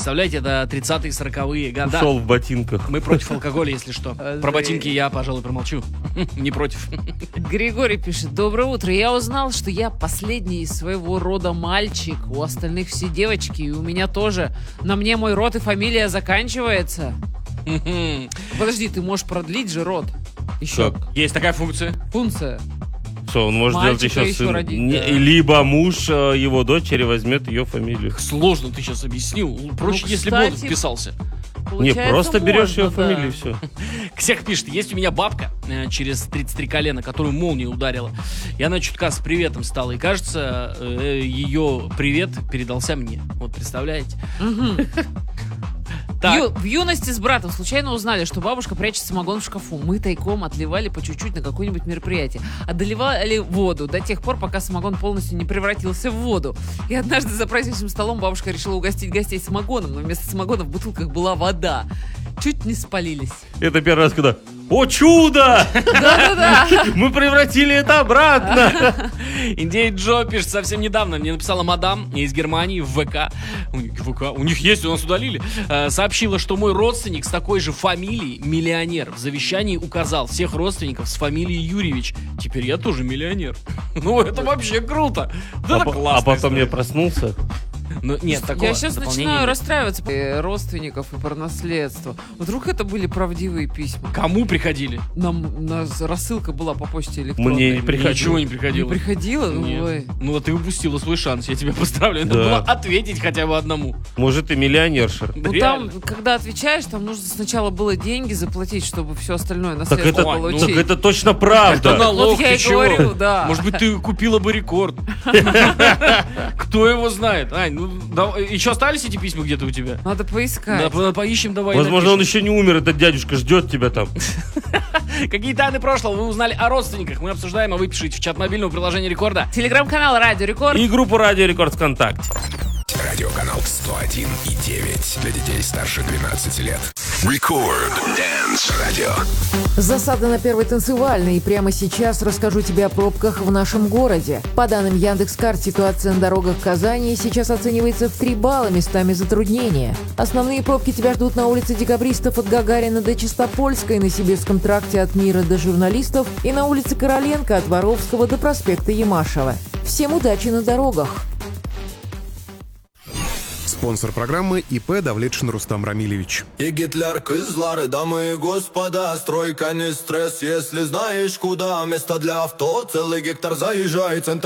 Представляете, это 30-е, 40-е года. Ушел в ботинках. Мы против алкоголя, если что. Про ботинки я, пожалуй, промолчу. Не против. Григорий пишет: доброе утро. Я узнал, что я последний из своего рода мальчик. У остальных все девочки, и у меня тоже. На мне мой род и фамилия заканчивается. Подожди, ты можешь продлить же род. Еще. Есть такая функция. Функция. Что, он может Мальчика сделать еще еще сын. родить, да. Либо муж его дочери возьмет ее фамилию. Сложно ты сейчас объяснил. Проще, Ну, если кстати, бы он вписался. Не, Получается, просто берешь можно, ее да. фамилию, все. Ксех пишет, есть у меня бабка через 33 колена, которую молния ударила. И она чутка с приветом стала. И кажется, ее привет передался мне. Вот представляете? Так. В юности с братом случайно узнали, что бабушка прячет самогон в шкафу. Мы тайком отливали по чуть-чуть на какое-нибудь мероприятие. А доливали воду до тех пор, пока самогон полностью не превратился в воду. И однажды за праздничным столом бабушка решила угостить гостей самогоном, но вместо самогона в бутылках была вода. Чуть не спалились. Это первый раз, когда... О, чудо! Да-да-да. Мы превратили это обратно! Индей Джо пишет, совсем недавно мне написала мадам из Германии в ВК. У них есть, у нас удалили. Сообщила, что мой родственник с такой же фамилией миллионер. В завещании указал всех родственников с фамилией Юрьевич. Теперь я тоже миллионер. Ну, это вообще круто. Вот это классно. А потом я проснулся. Ну, нет, такого Я сейчас дополнения начинаю нет. расстраиваться по родственников и про наследство. Вдруг это были правдивые письма? Кому приходили? Нам рассылка была по почте электронной. Мне не приходило. Ничего не Не приходило. приходила? Нет. Ой. Ну, а ты упустила свой шанс, я тебя поздравляю. Надо Да. было ответить хотя бы одному. Может, и миллионерша. Ну Реально. там, когда отвечаешь, там нужно сначала было деньги заплатить, чтобы все остальное Так наследство это, получить. так это точно правда. Это налог, Вот я ты и чего? говорю, да. Может быть, ты купила бы рекорд. Кто его знает? Ань, ну, еще остались эти письма где-то у тебя? Надо поискать. Поищем, давай. Возможно, он напишем. еще не умер, этот дядюшка ждет тебя там. Какие тайны прошлого вы узнали о родственниках? Мы обсуждаем, а вы пишите в чат мобильного приложения Рекорда. Телеграм-канал Радио Рекорд. И группу Радио Рекорд ВКонтакте. Радиоканал 101,9 для детей старше 12 лет. Record Dance Radio. Засада на первой танцевальной. И прямо сейчас расскажу тебе о пробках в нашем городе. По данным Яндекс.Карт, ситуация на дорогах Казани сейчас оценивается в 3 балла, местами затруднения. Основные пробки тебя ждут на улице Декабристов от Гагарина до Чистопольской, на Сибирском тракте от Мира до Журналистов и на улице Короленко от Воровского до проспекта Ямашева. Всем удачи на дорогах! Спонсор программы ИП Давлетшин Рустам Рамилевич. И Гитлер, кызлары, дамы и господа, стройка не стресс, если знаешь куда. Место для авто, целый гектар, заезжай, центр.